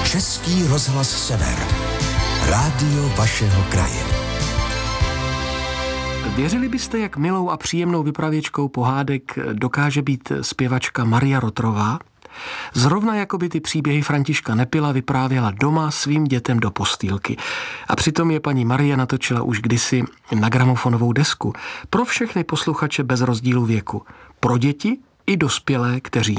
Český rozhlas Sever. Rádio vašeho kraje. Věřili byste, jak milou a příjemnou vypravěčkou pohádek dokáže být zpěvačka Maria Rotrová? Zrovna jako by ty příběhy Františka Nepila vyprávěla doma svým dětem do postýlky. A přitom je paní Marie natočila už kdysi na gramofonovou desku pro všechny posluchače bez rozdílu věku. Pro děti i dospělé, kteří